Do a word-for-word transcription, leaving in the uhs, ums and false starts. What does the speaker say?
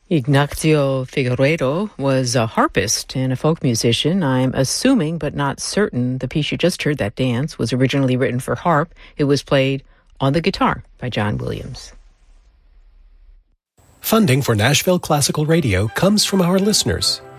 Ignacio Figueiredo was a harpist and a folk musician. I'm assuming, but not certain, the piece you just heard, that dance, was originally written for harp. It was played on the guitar by John Williams. Funding for Nashville Classical Radio comes from our listeners.